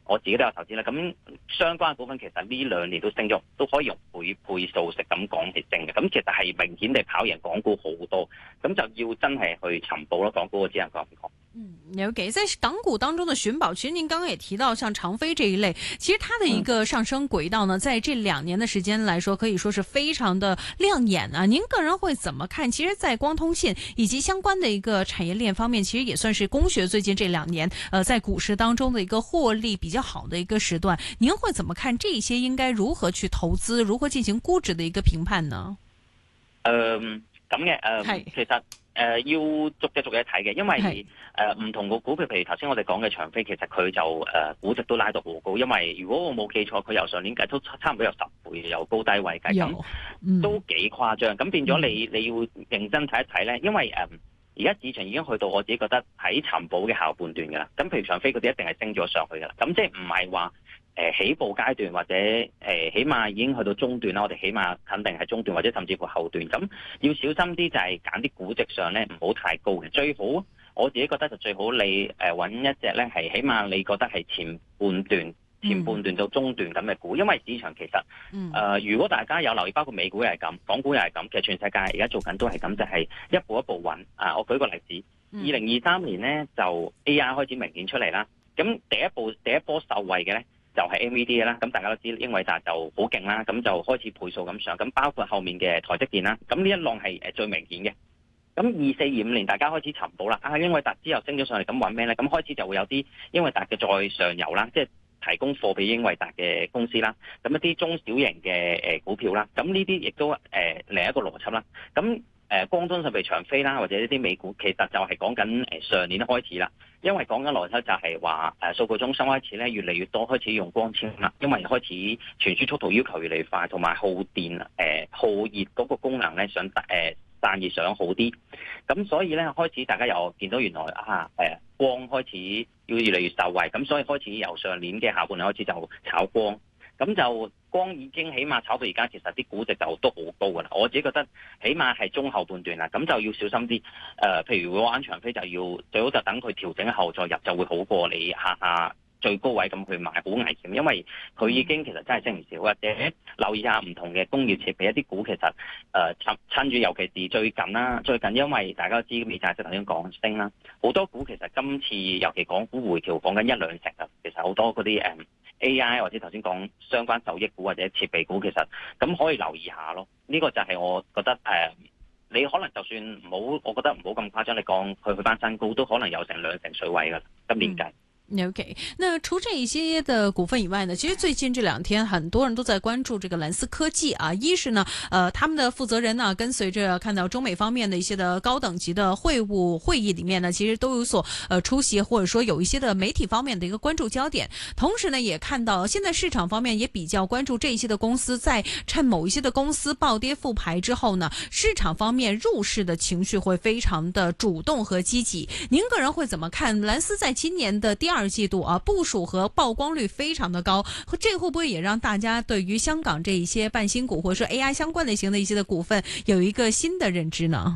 我自己都有投資啦。咁相關嘅股份其實呢2年都升咗，都可以用倍數式咁講係升嘅。咁其實係明顯地跑贏港股好多，咁就要真係去尋寶咯。港股我只能講咁講。 OK， 在港股當中的尋寶，其實您剛剛也提到，像長飛這一類，其實它的一個上升軌道呢，在這2年的時間來說，可以說是非常的亮眼啊。您個人會怎麼看？其實，在光通信以及相關的一個產業鏈方面，其實也算是工學最近這2年，在股市當中的一個獲利比較好的一個時段。您會怎麼看這些應該如何去投資，如何進行估值的一個評判呢？ 咁嘅，其實要逐隻睇嘅，因為唔同個股票，譬如頭先我哋講嘅長飛，其實佢就估值都拉到好高，因為如果我冇記錯，佢由上年計都差唔多有10倍，由高低位計，咁都幾誇張。咁變咗你要認真睇一睇咧，因為而家市場已經去到我自己覺得喺尋寶嘅下半段㗎啦。咁譬如長飛嗰啲一定係升咗上去㗎啦。咁即係唔係話起步階段或者起碼已經去到中段啦。我哋起碼肯定係中段或者甚至乎後段。咁要小心啲就係揀啲估值上咧唔好太高嘅。最好我自己覺得就最好你揾一隻咧係起碼你覺得係前半段到中段咁嘅股，因為市場其實如果大家有留意，包括美股又係咁，港股又係咁，其實全世界而家做緊都係咁，就係一步一步揾。我舉個例子，2023年咧就 AI 開始明顯出嚟啦。咁第一波受惠嘅咧就係 NVIDIA 啦。咁大家都知英偉達就好勁啦，咁就開始倍數咁上。咁包括後面嘅台積電啦，咁呢一浪係最明顯嘅。咁24、25年大家開始尋寶啦，英偉達之後升咗上嚟，咁揾咩咧？咁開始就會有啲英偉達嘅再上游啦，即係提供貨俾英偉達嘅公司啦，咁一啲中小型嘅股票啦，咁呢啲亦都另一個邏輯啦。咁光通訊譬如長飛啦，或者呢啲美股，其實就係講緊上年開始啦，因為講緊邏輯就係話數據中心開始咧越嚟越多開始用光纖啦，因為開始傳輸速度要求越嚟越快，同埋耗電耗熱嗰個功能咧想散熱想好啲，咁所以咧開始大家又見到原來光開始要越嚟越受惠，咁所以開始由上年嘅下半年開始就炒光，咁就光已經起碼炒到而家，其實啲估值就都好高噶啦。我自己覺得起碼係中後半段啦，咁就要小心啲。譬如我玩長飛就要最好就等佢調整後再入，就會好過你下最高位咁去買，好危險，因為佢已經其實真係升唔少。或者留意下唔同嘅工業設備一啲股，其實趁住尤其是最近因為大家都知美債息頭先講升啦，好多股其實今次尤其港股回調講緊1-2成啊，其實好多嗰啲AI 或者頭先講相關受益股或者設備股，其實咁可以留意下咯。呢個就係我覺得你可能就算唔好，我覺得唔好咁誇張，你講佢去翻新高都可能有成2成水位噶，今年計。 OK， 那除這一些的股份以外呢，其實最近這2天很多人都在關注這個藍思科技啊。一是呢，他們的負責人呢，跟隨着看到中美方面的一些的高等級的會議裏面呢，其實都有所出席，或者說有一些的媒體方面的一個關注焦點。同時呢，也看到現在市場方面也比較關注這一些的公司，在趁某一些的公司暴跌復牌之後呢，市場方面入市的情緒會非常的主動和積極。您個人會怎麼看藍思在今年的第2季度部署和曝光率非常的高，這會不會也讓大家對於香港這一些半新股或者說 AI 相關類型的一些的股份有一個新的認知呢？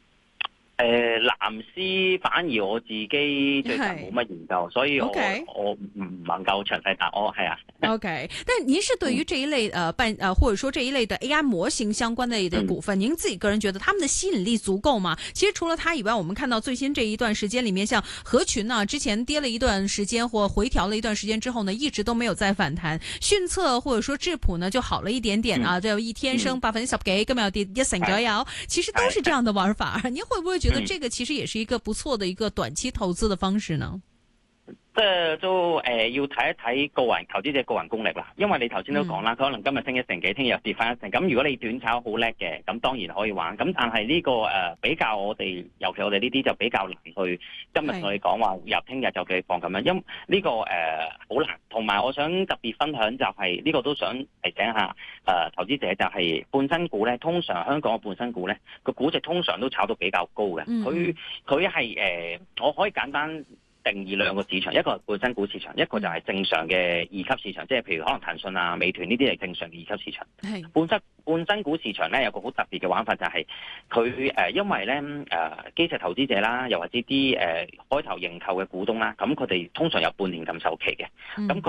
藍思反而我自己最近冇乜研究，所以我唔能夠詳細答。係啊。 OK， 但您是對於這一類或者說這一類的 AI 模型相關的股份，您自己個人覺得他們的吸引力足夠嗎？其實除了它以外，我們看到最新這一段時間裡面，像合群呢，之前跌了一段時間或回調了一段時間之後呢，一直都沒有再反彈。迅策或者說智譜呢就好了一點點啊，就一天升10%幾，今日又跌1成左右，其實都是這樣的玩法。您會不會覺得這個其實也是一個不錯的一個短期投資的方式呢？ 即係都要睇一睇個人投資者個人功力啦，因為你頭先都講啦，佢可能今日升1成幾，聽日又跌翻1成。咁如果你短炒好叻嘅，咁當然可以玩。咁但係呢個比較我哋，尤其我哋呢啲就比較難去今日同你講話入聽日就叫你放咁樣，因呢個好難。同埋我想特別分享就係呢個都想提醒下投資者，就係半新股咧，通常香港嘅半新股咧個估值通常都炒到比較高嘅。佢係我可以簡單定義2個市場，一個係半新股市場，一個就係正常嘅2級市場，即係譬如可能騰訊啊、美團呢啲係正常嘅2級市場。半新股市場咧有個好特別嘅玩法，就係佢因為咧基石投資者啦，又或者啲開頭認購嘅股東啦，咁佢哋通常有半年禁售期嘅，咁佢